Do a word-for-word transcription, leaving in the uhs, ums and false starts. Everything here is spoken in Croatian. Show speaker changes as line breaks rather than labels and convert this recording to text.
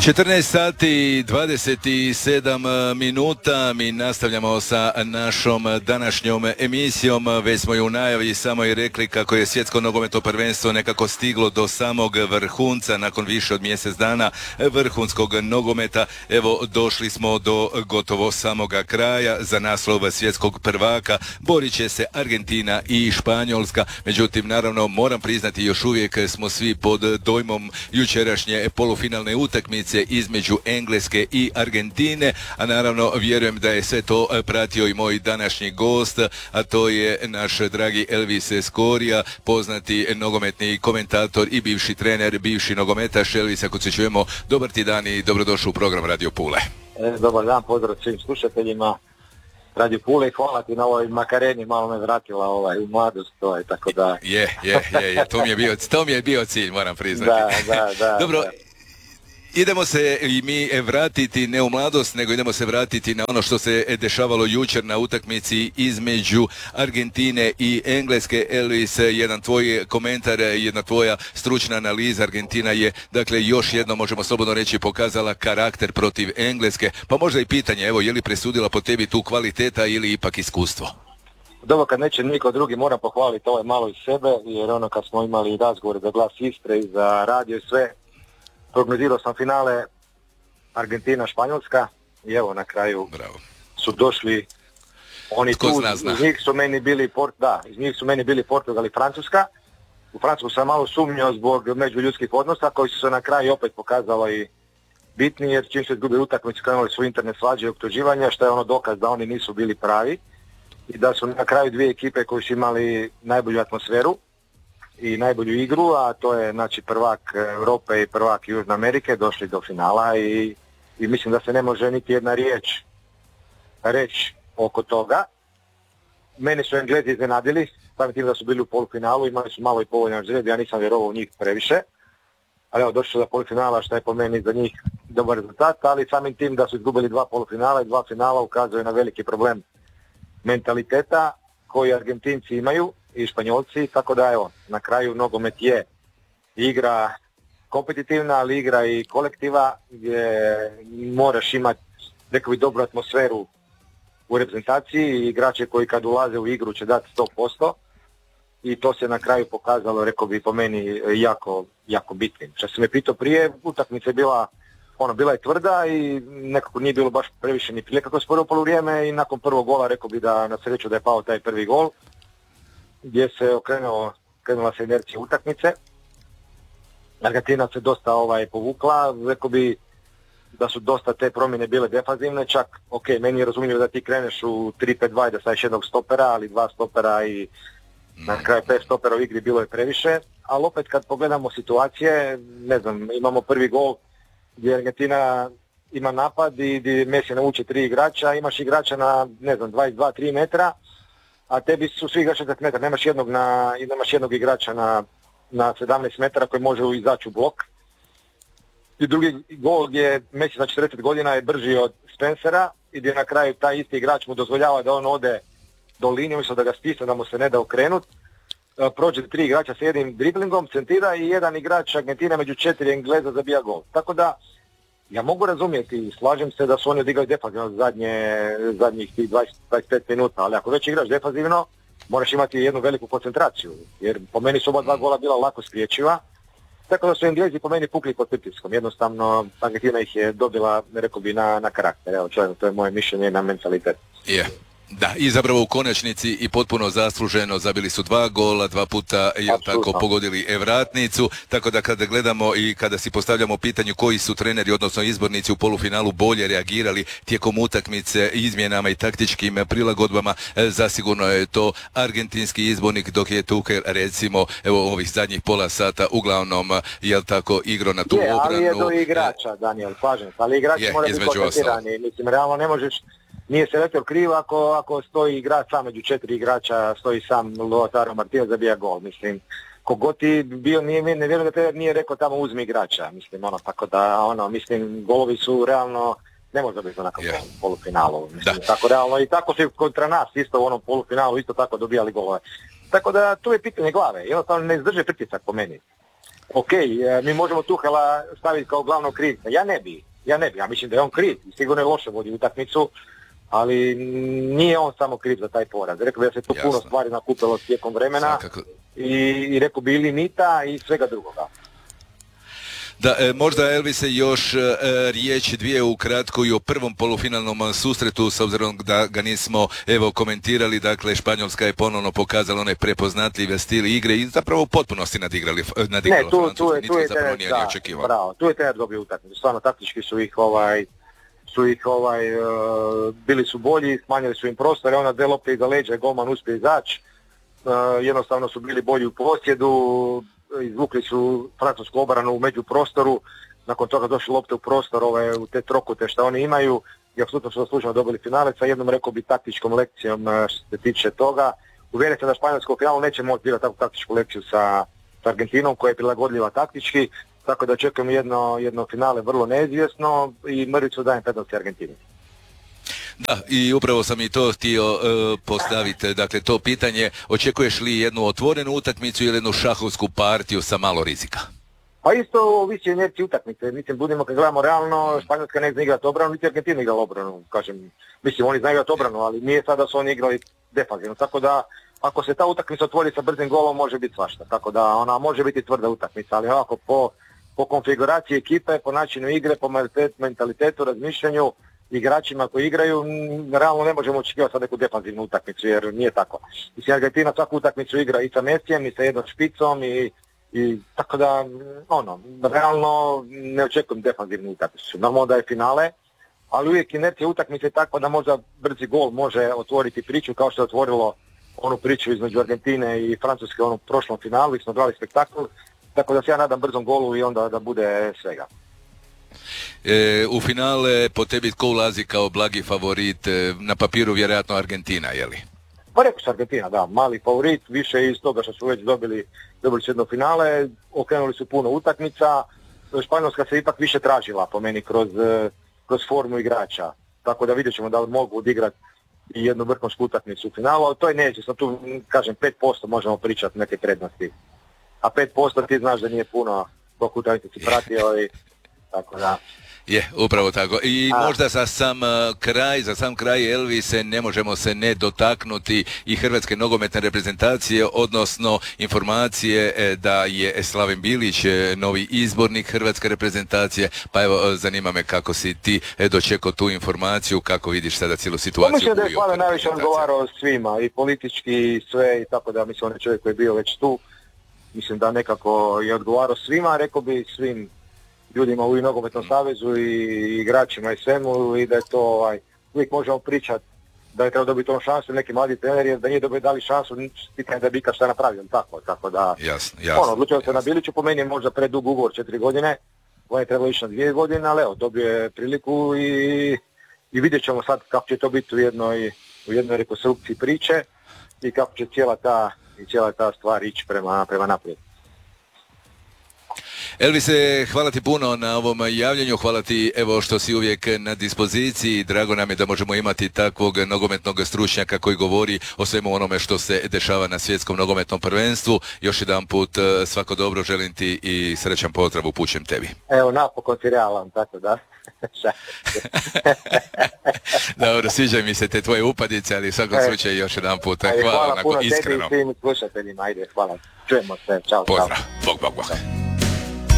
četrnaest sati i dvadeset sedam minuta, mi nastavljamo sa našom današnjom emisijom. Već smo i u najavi samo i rekli kako je svjetsko nogometno prvenstvo nekako stiglo do samog vrhunca nakon više od mjesec dana vrhunskog nogometa. Evo, došli smo do gotovo samoga kraja. Za naslov svjetskog prvaka borit će se Argentina i Španjolska. Međutim, naravno, moram priznati, još uvijek smo svi pod dojmom jučerašnje polufinalne utakmice između Engleske i Argentine, a naravno vjerujem da je sve to pratio i moj današnji gost, a to je naš dragi Elvis Skorija, poznati nogometni komentator i bivši trener, bivši nogometaš. Elvis, ako se čujemo, dobar ti dan i dobrodošao u program Radio Pule.
E, dobar dan, pozdrav svim slušateljima Radio Pule i hvala ti na ovoj makareni, malo me vratila ovaj, u mladost, to je, tako da...
Je, je, je, je, to mi je bio, to mi je bio cilj, moram priznati.
Da, da, da.
Dobro,
da.
Idemo se i mi vratiti ne u mladost, nego idemo se vratiti na ono što se dešavalo jučer na utakmici između Argentine i Engleske. Elvis, jedan tvoj komentar, jedna tvoja stručna analiza. Argentina je, dakle, još jedno, možemo slobodno reći, pokazala karakter protiv Engleske. Pa možda i pitanje, evo, je li presudila po tebi tu kvaliteta ili ipak iskustvo?
Dobro, kad neće niko drugi, moram pohvaliti ovo malo iz sebe, jer ono kad smo imali razgovor za Glas Istre i za radio i sve, prognozirao sam finale Argentina-Španjolska i evo na kraju Bravo. su došli oni
Tko
tu,
zna, zna.
iz njih su meni bili Port, da, iz njih su meni bili Portugal i Francuska. U Francusku sam malo sumnjao zbog međuljudskih odnosa koji su se na kraju opet pokazali bitni, jer čim se izgubili utakmicu krenuli su interne svađe i optuživanja, što je ono dokaz da oni nisu bili pravi i da su na kraju dvije ekipe koji su imali najbolju atmosferu i najbolju igru, a to je znači prvak Europe i prvak Južne Amerike, došli do finala i, i mislim da se ne može niti jedna riječ reći oko toga. Mene su Englezi iznenadili, samim tim da su bili u polufinalu, imali su malo i povoljan žred, ja nisam vjerovao u njih previše, ali evo došli do polufinala, što je po meni za njih dobar rezultat, ali samim tim da su izgubili dva polufinala i dva finala ukazuje na veliki problem mentaliteta koji Argentinci imaju i Španjolci, tako da evo, na kraju nogomet je igra kompetitivna, ali igra i kolektiva gdje moraš imati neku dobru atmosferu u reprezentaciji i igrače koji kad ulaze u igru će dati sto posto i to se na kraju pokazalo, rekao bi po meni, jako, jako bitnim. Što sam me pitao prije, utakmica je bila, ono, bila je tvrda i nekako nije bilo baš previše ni prilika kroz prvo poluvrijeme i nakon prvog gola rekao bi da na sreću da je pao taj prvi gol, gdje se okrenuo, krenula se inercija utakmice. Argentina se dosta ovaj, povukla, rekao bi da su dosta te promjene bile defazivne, čak, ok, meni je razumljivo da ti kreneš u tri pet dva i da staviš jednog stopera, ali dva stopera i na kraju pet stopera u igri bilo je previše, ali opet kad pogledamo situacije, ne znam, imamo prvi gol gdje Argentina ima napad i gdje Messi nauči tri igrača, imaš igrača na, ne znam, dvadeset dva tri metra, a tebi su svi igrači deset metara, nemaš jednog, na, nemaš jednog igrača na, na sedamnaest metara koji može izaći u blok. I drugi gol gdje Messi za četrdeset godina je brži od Spencera i gdje na kraju taj isti igrač mu dozvoljava da on ode do linije, umjesto da ga stisne, da mu se ne da okrenut. Prođe tri igrača s jednim driblingom, centira i jedan igrač Argentina među četiri Engleza zabija gol. Tako da ja mogu razumjeti i slažem se da su oni odigrali defazivno zadnje, zadnjih dvadeset do dvadeset pet minuta, ali ako već igraš defazivno, moraš imati jednu veliku koncentraciju, jer po meni su oba dva gola bila lako spriječiva, tako da su Englezi po meni pukli pod pritiskom. Jednostavno, Argentina ih je dobila, rekao bi, na, na karakter. Evo, čovjek, to je moje mišljenje na mentalitet.
Yeah. Da, i zapravo u konačnici i potpuno zasluženo zabili su dva gola, dva puta je tako pogodili vratnicu, tako da kada gledamo i kada si postavljamo pitanje koji su treneri, odnosno izbornici u polufinalu bolje reagirali tijekom utakmice izmjenama i taktičkim prilagodbama, zasigurno je to argentinski izbornik, dok je Tuchel, recimo, evo ovih zadnjih pola sata uglavnom, jel tako, igro na tu
je,
obranu.
Ali je do igrača, Daniel, slažem se, ali igrači moraju biti koncentirani, mislim, realno ne možeš. Nije selektor kriv ako, ako stoji igrač sam među četiri igrača, stoji sam Lautaro Martinez zabija gol, mislim. Kogod ti bio, nije, ne vjerujem da te nije rekao tamo uzmi igrača, mislim, ono, tako da, ono, mislim, golovi su realno, ne može biti onakav yeah. polufinalu, mislim, tako realno, i tako su kontra nas isto u onom polufinalu, isto tako dobijali golove. Tako da, tu je pitanje glave, jednostavno ne izdrže pritisak po meni. ok, mi možemo Tuhela staviti kao glavnog krivca. Ja ne bi, ja ne bi, ja mislim da je on kriv. Sigurno je loše vodi utakmicu, ali nije on samo kriv za taj poraz. Rekao bi da se tu Jasno. puno stvari nakupilo tijekom vremena i, i rekao bi i limita i svega drugoga.
Da, e, možda Elvise još e, riječ dvije ukratko i o prvom polufinalnom susretu, s obzirom da ga nismo evo komentirali. Dakle, Španjolska je ponovno pokazala onaj prepoznatljiv stil igre i zapravo u potpunosti nadigrali, nadigrala
ne, tu,
Francusku.
Tu je, tu je
zapravo nije
da,
očekivao.
Bravo, tu je trener dobio utakmicu. Stvarno taktički su ih ovaj su ih ovaj uh, bili su bolji, smanjili su im prostore, ona dve lopte iza leđa, golman uspije izaći. Uh, jednostavno su bili bolji u posjedu, izvukli su francusku obranu u međuprostoru, nakon toga došli lopte u prostor, ove, u te trokute što oni imaju i apsolutno su zasluženo dobili finale. Sa jednom, rekao bi, taktičkom lekcijom što se tiče toga. Uvjeren se da Španjolska u finalu neće moći biti takvu taktičku lekciju sa, sa Argentinom koja je prilagodljiva taktički, tako da očekujem jedno, jedno finale vrlo neizvjesno i mrvicu dajem prednosti Argentini.
Da, i upravo sam i to htio uh, postaviti, dakle to pitanje, očekuješ li jednu otvorenu utakmicu ili jednu šahovsku partiju sa malo rizika?
Pa isto ovisi o inerciji utakmice, mislim, budemo kad gledamo realno, Španjolska ne zna igrati obranu, niti Argentina igrala obranu, kažem, mislim, oni znaju igrati obranu, ali nije sada da su oni igrali defanzivno, tako da ako se ta utakmica otvori sa brzim golom može biti svašta, tako da ona može biti tvrda utakmica, ali ovako po, po konfiguraciji ekipe, po načinu igre, po mentalitetu, razmišljanju, igračima koji igraju, realno ne možemo očekivati sad neku defanzivnu utakmicu, jer nije tako. Mislim, Argentina svaku utakmicu igra i sa Mesijem, i sa jednom špicom, i, i tako da, ono, realno ne očekujem defanzivnu utakmicu. Normalno da je finale, ali uvijek inercija utakmice je takva da možda brzi gol može otvoriti priču, kao što je otvorilo onu priču između Argentine i Francuske u onom prošlom finalu, gdje smo dali spektakl, tako da se ja nadam brzom golu i onda da bude svega.
E, u finale po tebi tko ulazi kao blagi favorit, e, na papiru vjerojatno Argentina, je li?
Pa rekao se Argentina, da, mali favorit, više iz toga što su već dobili, dobili su jedno finale, okrenuli su puno utakmica, Španjolska se ipak više tražila po meni kroz, kroz formu igrača, tako da vidjet ćemo da li mogu odigrati i jednu vrhunsku utakmicu u finalu, ali to je neće, tu kažem pet posto možemo pričati neke prednosti, a pet posto ti znaš da nije puno, dok utakmice si pratio i tako da.
Je, upravo tako. I A. možda za sam uh, kraj, za sam kraj Elvise ne možemo se ne dotaknuti i hrvatske nogometne reprezentacije, odnosno informacije e, da je Slaven Bilić e, novi izbornik hrvatske reprezentacije, pa evo zanima me kako si ti e, dočekao tu informaciju, kako vidiš sada cijelu situaciju.
Pa mislim da je Slaven najviše odgovarao svima, i politički i sve, i tako da mislim on je čovjek koji je bio već tu, mislim da nekako je odgovarao svima, rekao bi svim ljudima u nogometnom savezu i igračima i svemu, i da je to ovaj, uvijek možemo pričati da je trebao dobiti onu šansu neki mladi trener, jer da nije dobili dali šansu, pitanje da bi ikad šta napravio, tako, tako da,
jasno, jasno,
ono, odlučio se na Biliću, po meni je možda predug ugovor četiri godine, on je trebalo ići na dvije godine, ali evo, dobio je priliku i, i vidjet ćemo sad kako će to biti u jednoj, u jednoj rekonstrukciji priče i kako će cijela ta, i cijela ta stvar ići prema, prema naprijed.
Elvise, hvala ti puno na ovom javljanju, hvala ti evo što si uvijek na dispoziciji, drago nam je da možemo imati takvog nogometnog stručnjaka koji govori o svemu onome što se dešava na svjetskom nogometnom prvenstvu. Još jedan put svako dobro želim ti i srećan pozdrav upućujem tebi.
Evo, napokon ti realan, tako da.
Dobro, sviđaju mi se te tvoje upadice, ali u svakom slučaju još jedan put hvala,
hvala
onako iskreno.
Hvala puno tebi i svim slušateljima, ajde, hvala. Čujemo se, čao.
Pozdrav, bog, bog, bog.